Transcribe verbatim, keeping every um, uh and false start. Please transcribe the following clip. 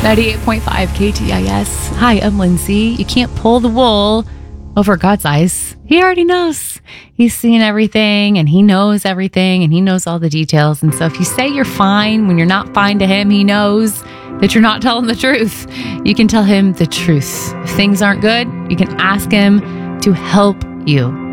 ninety-eight point five K T I S. Hi, I'm Lindsay. You can't pull the wool over God's eyes. He already knows. He's seen everything and he knows everything and he knows all the details. And so if you say you're fine when you're not fine to him, he knows that you're not telling the truth. You can tell him the truth. If things aren't good, you can ask him to help you.